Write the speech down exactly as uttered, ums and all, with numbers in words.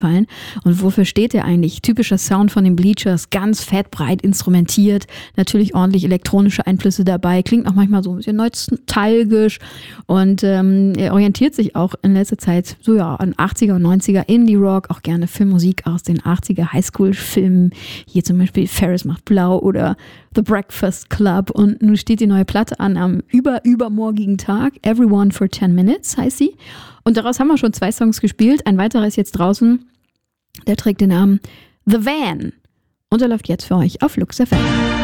gefallen. Und wofür steht der eigentlich? Typischer Sound von den Bleachers, ganz fett, breit instrumentiert, natürlich ordentlich elektronische Einflüsse dabei, klingt auch manchmal so ein bisschen nostalgisch und ähm, er orientiert sich auch in letzter Zeit so ja an achtziger und neunziger Indie-Rock, auch gerne Filmmusik aus den achtziger Highschool-Filmen, hier zum Beispiel Ferris macht blau oder The Breakfast Club und nun steht die neue Platte an am über übermorgigen Tag, Everyone for ten minutes heißt sie und daraus haben wir schon zwei Songs gespielt, ein weiterer ist jetzt draußen, der trägt den Namen The Van und er läuft jetzt für euch auf Lux F M.